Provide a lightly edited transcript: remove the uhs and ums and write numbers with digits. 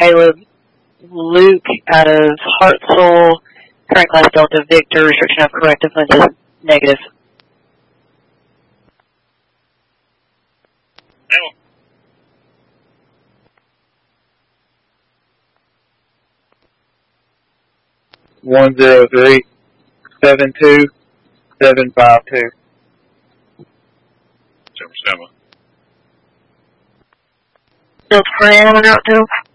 Caleb Luke out of Hartselle, current class Delta Victor, restriction of corrective lenses negative. No. One 103-72-752. 7. Delta Fran on route 2.